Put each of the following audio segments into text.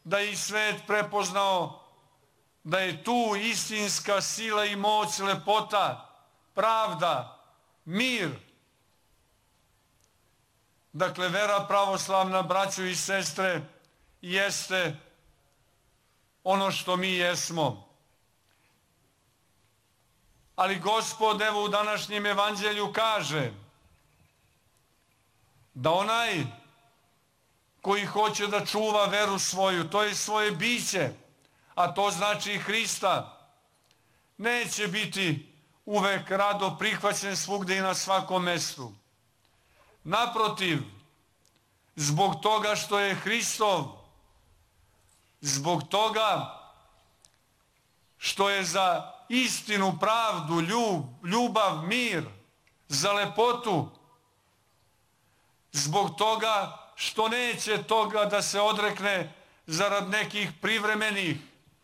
da je i svet prepoznao da je tu istinska sila i moć, lepota, pravda, mir. Dakle, vera pravoslavna, braćo i sestre, jeste ono što mi jesmo. Ali Gospod, evo u današnjem evanđelju kaže da onaj koji hoće da čuva veru svoju, to je svoje biće, a to znači i Hrista, neće biti uvek rado prihvaćen svugde i na svakom mestu. Naprotiv, zbog toga što je Hristov, zbog toga što je za istinu, pravdu, ljubav, mir, za lepotu, zbog toga što neće toga da se odrekne zarad nekih privremenih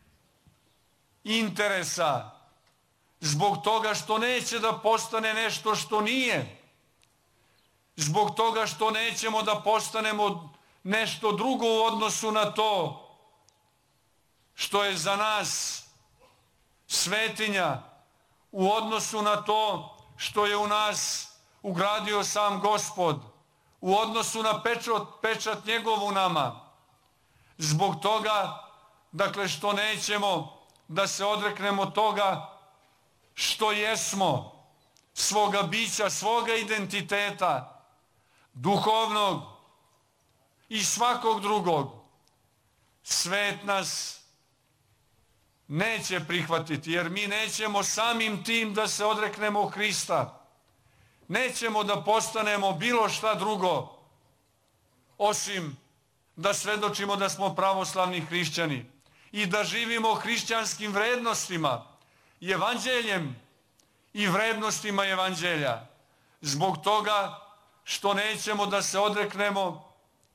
interesa, zbog toga što neće da postane nešto što nije, zbog toga što nećemo da postanemo nešto drugo u odnosu na to što je za nas svetinja, u odnosu na to što je u nas ugradio sam Gospod, u odnosu na pečat njegov u nama. Zbog toga, dakle, što nećemo da se odreknemo toga što jesmo, svoga bića, svoga identiteta, duhovnog i svakog drugog. Svet nas neće prihvatiti, jer mi nećemo samim tim da se odreknemo Hrista. Nećemo da postanemo bilo šta drugo, osim da svedočimo da smo pravoslavni hrišćani i da živimo hrišćanskim vrednostima, evanđeljem i vrednostima evanđelja. Zbog toga što nećemo da se odreknemo,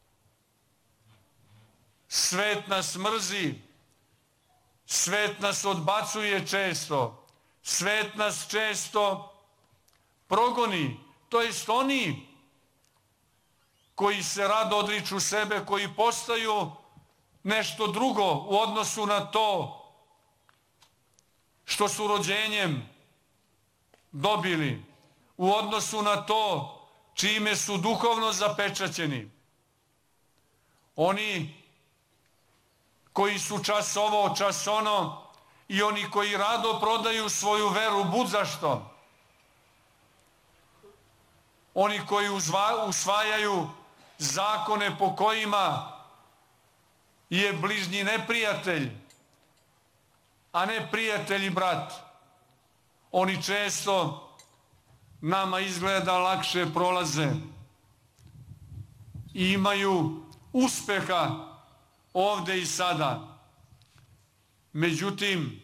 svet nas mrzi, svet nas odbacuje često, svet nas često progoni, to jest oni koji se rado odriču sebe, koji postaju nešto drugo u odnosu na to što su rođenjem dobili, u odnosu na to čime su duhovno zapečaćeni. Oni koji su čas ovo, čas ono, i oni koji rado prodaju svoju veru budzašto. Oni koji usvajaju zakone po kojima je bližnji neprijatelj, a ne prijatelj i brat. Oni često nama izgleda lakše prolaze i imaju uspeha ovde i sada. Međutim,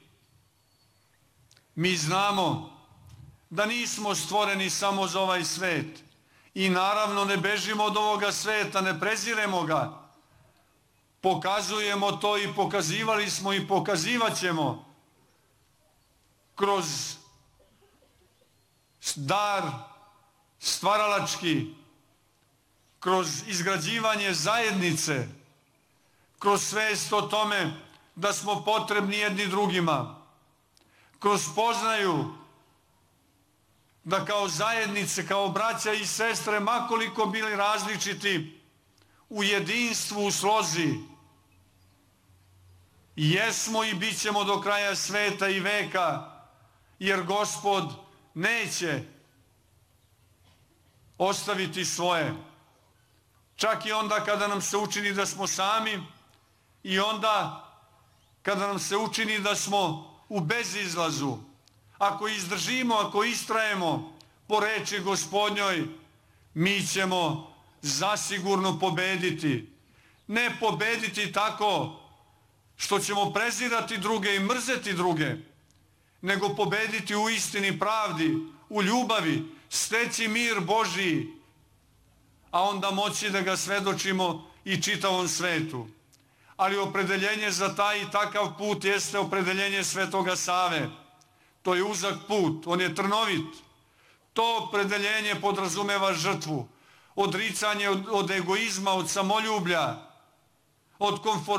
mi znamo da nismo stvoreni samo za ovaj svet i naravno ne bežimo od ovoga sveta, ne preziremo ga. Pokazujemo to i pokazivali smo i pokazivat ćemo kroz dar stvaralački, kroz izgrađivanje zajednice, kroz svest o tome da smo potrebni jedni drugima, kroz spoznaju da kao zajednice, kao braća i sestre, makoliko bili različiti, u jedinstvu, u slozi, jesmo i bit ćemo do kraja sveta i veka, jer Gospod neće ostaviti svoje. Čak i onda kada nam se učini da smo sami i onda kada nam se učini da smo u bezizlazu. Ako izdržimo, ako istrajemo po reči Gospodnjoj, mi ćemo zasigurno pobediti. Ne pobediti tako što ćemo prezirati druge i mrzeti druge, nego pobediti u istini, pravdi, u ljubavi, steći mir Božiji, a onda moći da ga svedočimo i čitavom svetu. Ali opredeljenje za taj i takav put jeste opredeljenje Svetoga Save. To je uzak put, on je trnovit. To opredeljenje podrazumeva žrtvu, odricanje od egoizma, od samoljublja, od konformizma,